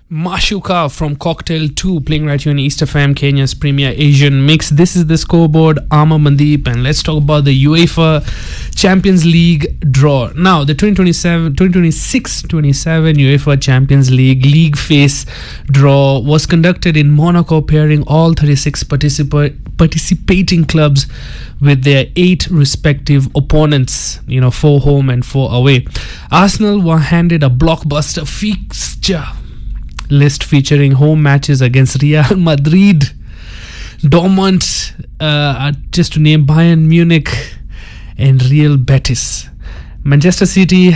Mashuka from Cocktail 2 playing right here in East FM, Kenya's premier Asian mix. This is the scoreboard. I'm Mandeep, and let's talk about the UEFA Champions League draw. Now, the 2026-27 UEFA Champions League phase draw was conducted in Monaco, pairing all 36 participating clubs with their 8 respective opponents, 4 home and 4 away. Arsenal were handed a blockbuster fixture list featuring home matches against Real Madrid, Dortmund, just to name Bayern Munich, and Real Betis. Manchester City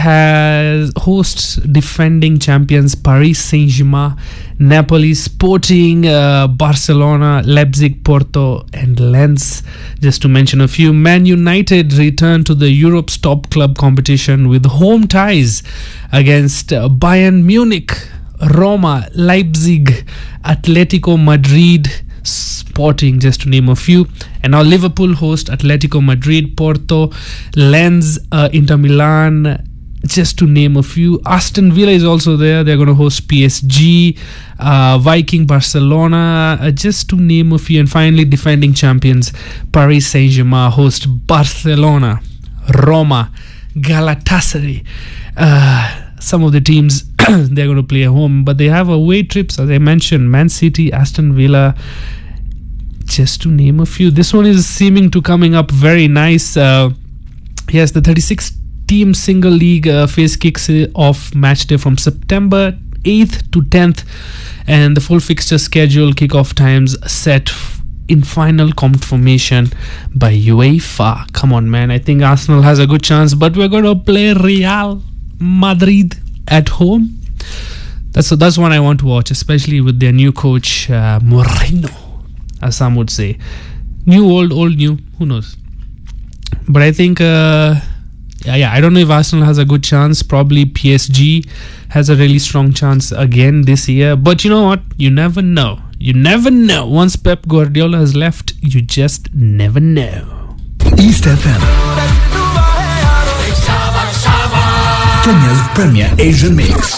hosts defending champions Paris Saint-Germain, Napoli, Sporting, Barcelona, Leipzig, Porto, and Lens, just to mention a few. Man United return to the Europe's top club competition with home ties against Bayern Munich, Roma, Leipzig, Atletico Madrid, Sporting, just to name a few. And now Liverpool host Atletico Madrid, Porto, Lens, Inter Milan, just to name a few. Aston Villa is also there. They're going to host PSG, Viking, Barcelona, just to name a few. And finally, defending champions Paris Saint-Germain host Barcelona, Roma, Galatasaray. Some of the teams they're going to play at home, but they have away trips, as I mentioned, Man City, Aston Villa, just to name a few. This one is seeming to coming up very nice. Yes, the 36-team single league phase kicks off match day from September 8th to 10th, and the full fixture schedule, kickoff times set in final confirmation by UEFA. Come on, man. I think Arsenal has a good chance, but we're going to play Real Madrid at home. That's one I want to watch, especially with their new coach, Mourinho, as some would say. New, old, new, who knows? But I think I don't know if Arsenal has a good chance. Probably PSG has a really strong chance again this year, but you know what, you never know. Once Pep Guardiola has left, you just never know. East FM, Kenya's premier Asian mix.